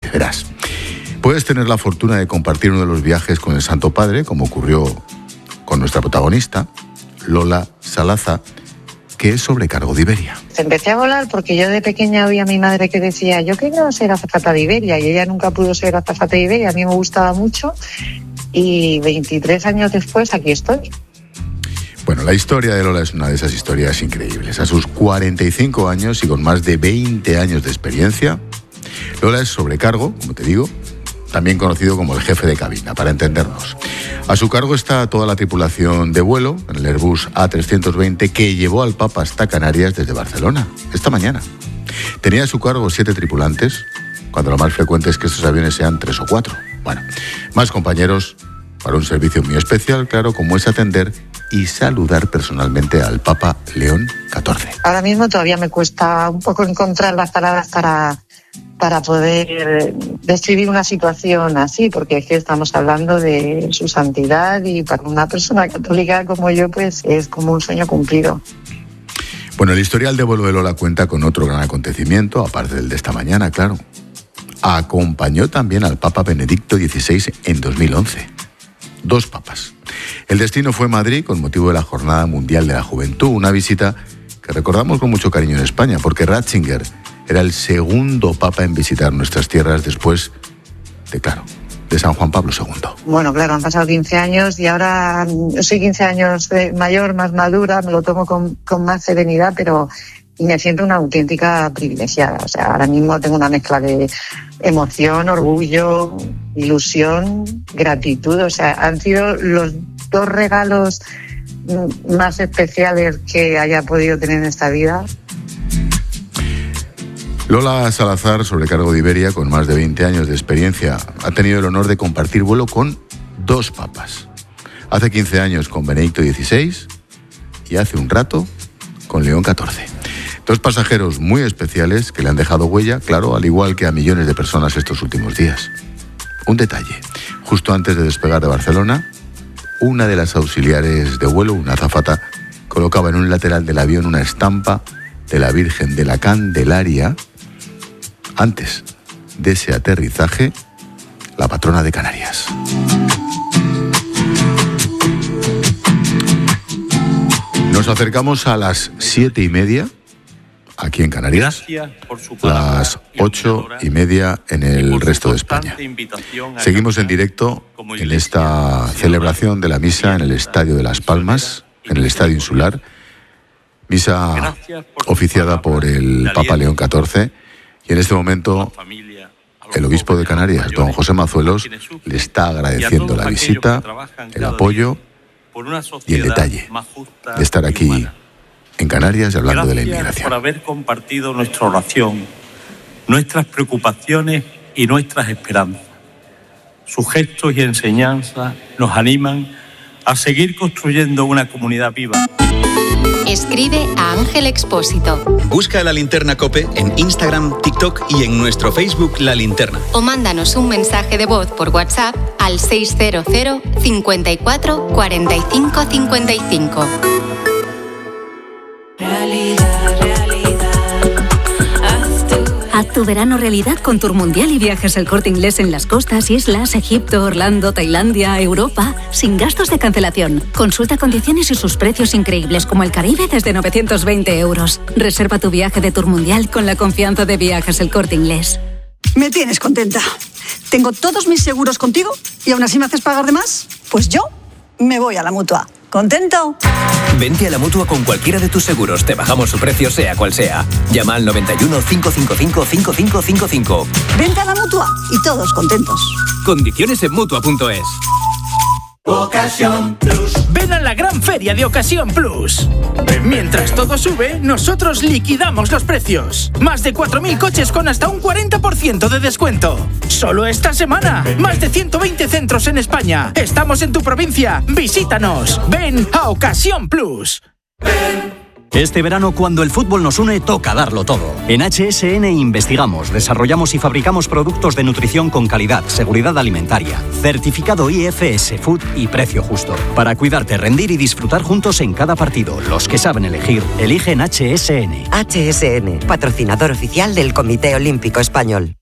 interesante, verás. Puedes tener la fortuna de compartir uno de los viajes con el Santo Padre, como ocurrió con nuestra protagonista, Lola Salazar, que es sobrecargo de Iberia. Empecé a volar porque yo de pequeña oía a mi madre que decía, yo quiero ser azafata de Iberia, y ella nunca pudo ser azafata de Iberia, a mí me gustaba mucho, y 23 años después aquí estoy. Bueno, la historia de Lola es una de esas historias increíbles. A sus 45 años y con más de 20 años de experiencia, Lola es sobrecargo, como te digo, también conocido como el jefe de cabina, para entendernos. A su cargo está toda la tripulación de vuelo en el Airbus A320 que llevó al Papa hasta Canarias desde Barcelona, esta mañana. Tenía a su cargo 7 tripulantes, cuando lo más frecuente es que estos aviones sean 3 o 4. Bueno, más compañeros para un servicio muy especial, claro, como es atender y saludar personalmente al Papa León XIV. Ahora mismo todavía me cuesta un poco encontrar las palabras para poder describir una situación así, porque es que estamos hablando de su santidad y para una persona católica como yo, pues es como un sueño cumplido. Bueno, el historial de vuelo de Lola cuenta con otro gran acontecimiento, aparte del de esta mañana, claro. Acompañó también al Papa Benedicto XVI en 2011. 2 papas. El destino fue Madrid con motivo de la Jornada Mundial de la Juventud, una visita que recordamos con mucho cariño en España, porque Ratzinger era el segundo papa en visitar nuestras tierras después de San Juan Pablo II. Bueno, claro, han pasado 15 años y ahora soy 15 años mayor, más madura, me lo tomo con más serenidad, pero me siento una auténtica privilegiada. O sea, ahora mismo tengo una mezcla de emoción, orgullo, ilusión, gratitud. O sea, han sido los 2 regalos más especiales que haya podido tener en esta vida. Lola Salazar, sobrecargo de Iberia, con más de 20 años de experiencia, ha tenido el honor de compartir vuelo con 2 papas. Hace 15 años con Benedicto XVI y hace un rato con León XIV. 2 pasajeros muy especiales que le han dejado huella, claro, al igual que a millones de personas estos últimos días. Un detalle, justo antes de despegar de Barcelona, una de las auxiliares de vuelo, una azafata, colocaba en un lateral del avión una estampa de la Virgen de la Candelaria. Antes de ese aterrizaje, la patrona de Canarias. Nos acercamos a las 7:30 aquí en Canarias, las 8:30 en el resto de España. Seguimos en directo en esta celebración de la misa en el Estadio de Las Palmas, en el Estadio Insular. Misa oficiada por el Papa León XIV. Y en este momento, el obispo de Canarias, don José Mazuelos, le está agradeciendo la visita, el apoyo y el detalle de estar aquí en Canarias y hablando de la inmigración. Por haber compartido nuestra oración, nuestras preocupaciones y nuestras esperanzas. Sus gestos y enseñanzas nos animan a seguir construyendo una comunidad viva. Escribe a Ángel Expósito. Busca La Linterna COPE en Instagram, TikTok y en nuestro Facebook La Linterna. O mándanos un mensaje de voz por WhatsApp al 600 54 45 55. Haz tu verano realidad con Tour Mundial y Viajes El Corte Inglés en las costas, islas, Egipto, Orlando, Tailandia, Europa, sin gastos de cancelación. Consulta condiciones y sus precios increíbles como el Caribe desde 920 euros. Reserva tu viaje de Tour Mundial con la confianza de Viajes El Corte Inglés. Me tienes contenta. Tengo todos mis seguros contigo y aún así me haces pagar de más. Pues yo me voy a la Mutua. ¿Contento? Vente a la Mutua con cualquiera de tus seguros. Te bajamos su precio sea cual sea. Llama al 91 555 5555. Vente a la Mutua y todos contentos. Condiciones en Mutua.es. Ocasión Plus. Ven a la gran feria de Ocasión Plus. Mientras todo sube, nosotros liquidamos los precios. Más de 4.000 coches con hasta un 40% de descuento. Solo esta semana. Más de 120 centros en España. Estamos en tu provincia. Visítanos. Ven a Ocasión Plus. Este verano, cuando el fútbol nos une, toca darlo todo. En HSN investigamos, desarrollamos y fabricamos productos de nutrición con calidad, seguridad alimentaria, certificado IFS Food y precio justo. Para cuidarte, rendir y disfrutar juntos en cada partido. Los que saben elegir, eligen HSN. HSN, patrocinador oficial del Comité Olímpico Español.